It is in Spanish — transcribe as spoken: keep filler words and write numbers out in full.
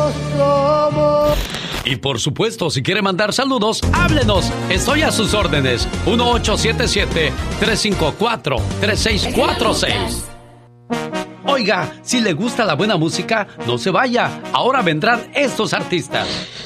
nuestro amor. Y por supuesto, si quiere mandar saludos, háblenos. Estoy a sus órdenes. uno ocho siete siete, tres cinco cuatro, tres seis cuatro seis. Oiga, si le gusta la buena música, no se vaya. Ahora vendrán estos artistas.